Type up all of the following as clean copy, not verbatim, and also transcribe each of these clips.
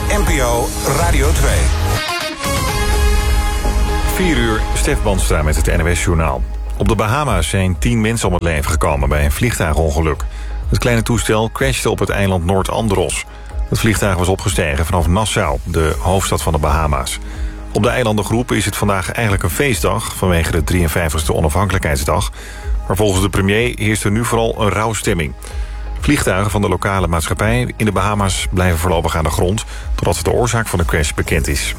NPO Radio 2. 4 uur, Stef Bandstra met het NOS-journaal. Op de Bahama's zijn 10 mensen om het leven gekomen bij een vliegtuigongeluk. Het kleine toestel crashte op het eiland Noord-Andros. Het vliegtuig was opgestegen vanaf Nassau, de hoofdstad van de Bahama's. Op de eilandengroep is het vandaag eigenlijk een feestdag vanwege de 53e onafhankelijkheidsdag. Maar volgens de premier heerst er nu vooral een rouwstemming. Vliegtuigen van de lokale maatschappij in de Bahama's blijven voorlopig aan de grond, totdat de oorzaak van de crash bekend is.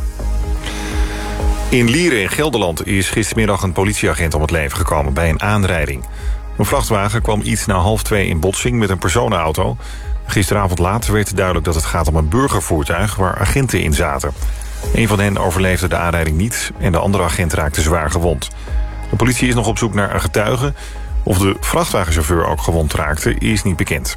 In Lieren in Gelderland is gistermiddag een politieagent om het leven gekomen bij een aanrijding. Een vrachtwagen kwam iets na 1:30 in botsing met een personenauto. Gisteravond laat werd duidelijk dat het gaat om een burgervoertuig waar agenten in zaten. Een van hen overleefde de aanrijding niet en de andere agent raakte zwaar gewond. De politie is nog op zoek naar een getuige. Of de vrachtwagenchauffeur ook gewond raakte, is niet bekend.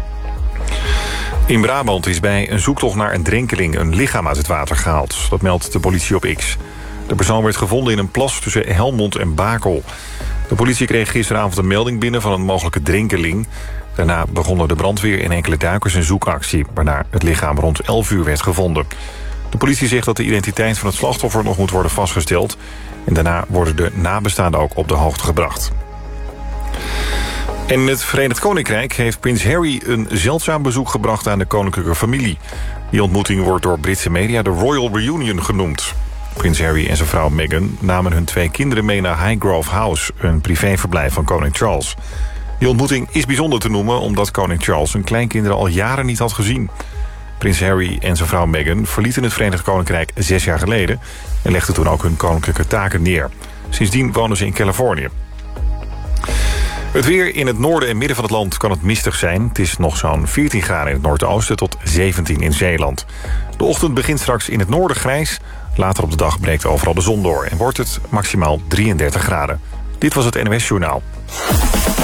In Brabant is bij een zoektocht naar een drenkeling een lichaam uit het water gehaald. Dat meldt de politie op X. De persoon werd gevonden in een plas tussen Helmond en Bakel. De politie kreeg gisteravond een melding binnen van een mogelijke drenkeling. Daarna begonnen de brandweer en enkele duikers een zoekactie, waarna het lichaam rond 11 uur werd gevonden. De politie zegt dat de identiteit van het slachtoffer nog moet worden vastgesteld. En daarna worden de nabestaanden ook op de hoogte gebracht. En in het Verenigd Koninkrijk heeft prins Harry een zeldzaam bezoek gebracht aan de koninklijke familie. Die ontmoeting wordt door Britse media de Royal Reunion genoemd. Prins Harry en zijn vrouw Meghan namen hun 2 kinderen mee naar Highgrove House, een privéverblijf van koning Charles. Die ontmoeting is bijzonder te noemen omdat koning Charles zijn kleinkinderen al jaren niet had gezien. Prins Harry en zijn vrouw Meghan verlieten het Verenigd Koninkrijk 6 jaar geleden en legden toen ook hun koninklijke taken neer. Sindsdien wonen ze in Californië. Het weer in het noorden en midden van het land kan het mistig zijn. Het is nog zo'n 14 graden in het noordoosten tot 17 in Zeeland. De ochtend begint straks in het noorden grijs. Later op de dag breekt overal de zon door en wordt het maximaal 33 graden. Dit was het NOS Journaal.